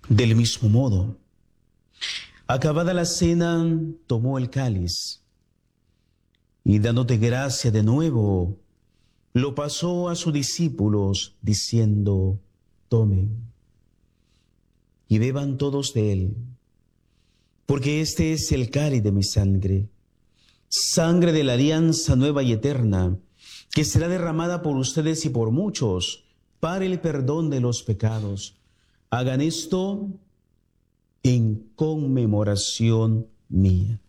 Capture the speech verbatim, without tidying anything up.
Del mismo modo, acabada la cena, tomó el cáliz y dándote gracia de nuevo, lo pasó a sus discípulos diciendo, tomen y beban todos de él, porque este es el cáliz de mi sangre, sangre de la alianza nueva y eterna, que será derramada por ustedes y por muchos para el perdón de los pecados. Hagan esto en conmemoración mía.